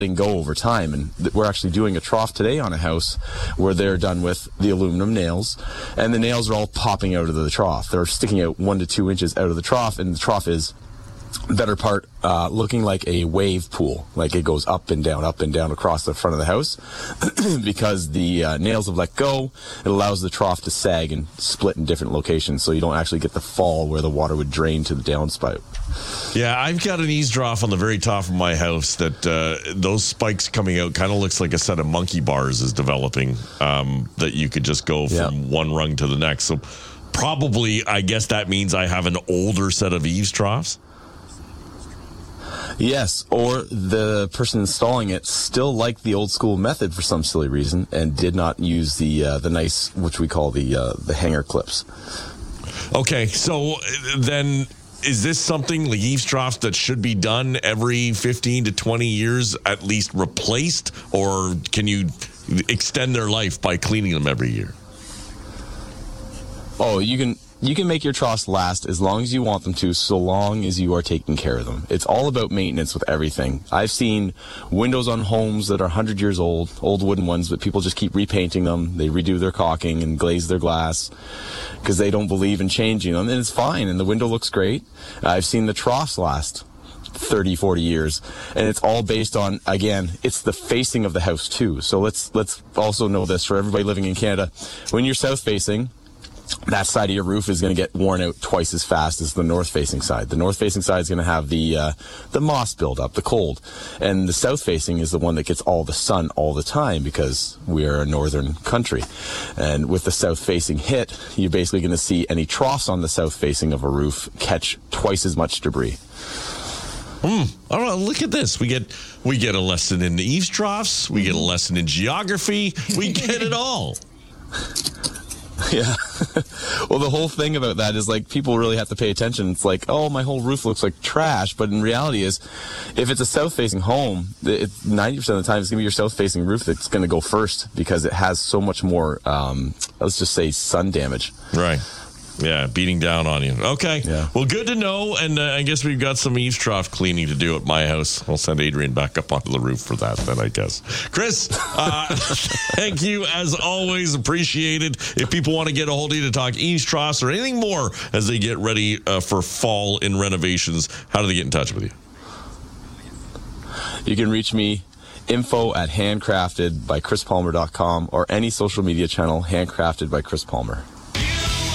go over time, and we're actually doing a trough today on a house where they're done with the aluminum nails, and the nails are all popping out of the trough. They're sticking out 1 to 2 inches out of the trough, and the trough is better part looking like a wave pool, like it goes up and down across the front of the house. Because the nails have let go, it allows the trough to sag and split in different locations, so you don't actually get the fall where the water would drain to the downspout. Yeah, I've got an eaves trough on the very top of my house that those spikes coming out kind of looks like a set of monkey bars is developing, that you could just go from one rung to the next. So probably, I guess that means I have an older set of eaves troughs. Yes, or the person installing it still liked the old school method for some silly reason and did not use the nice, which we call the hanger clips. Okay, so then is this something, like eaves troughs, that should be done every 15 to 20 years, at least replaced, or can you extend their life by cleaning them every year? Oh, you can make your troughs last as long as you want them to, so long as you are taking care of them. It's all about maintenance with everything. I've seen windows on homes that are 100 years old wooden ones, but people just keep repainting them. They redo their caulking and glaze their glass because they don't believe in changing them, and it's fine, and the window looks great. I've seen the troughs last 30, 40 years, and it's all based on, again, it's the facing of the house too. So let's also know this for everybody living in Canada. When you're south facing, that side of your roof is going to get worn out twice as fast as the north-facing side. The north-facing side is going to have the moss buildup, the cold. And the south-facing is the one that gets all the sun all the time because we're a northern country. And with the south-facing hit, you're basically going to see any troughs on the south-facing of a roof catch twice as much debris. All right, look at this. We get a lesson in the eaves troughs. We get a lesson in geography. We get it all. Yeah. Well, the whole thing about that is, like, people really have to pay attention. It's like, oh, my whole roof looks like trash. But in reality is, if it's a south-facing home, 90% of the time it's going to be your south-facing roof that's going to go first because it has so much more, let's just say, sun damage. Right. Yeah, beating down on you. Okay. Yeah. Well, good to know. And I guess we've got some eaves trough cleaning to do at my house. I'll send Adrian back up onto the roof for that then, I guess. Chris, thank you as always. Appreciate it. If people want to get a hold of you to talk eaves troughs or anything more as they get ready for fall in renovations, how do they get in touch with you? You can reach me info@handcraftedbychrispalmer.com or any social media channel, Handcrafted by Chris Palmer.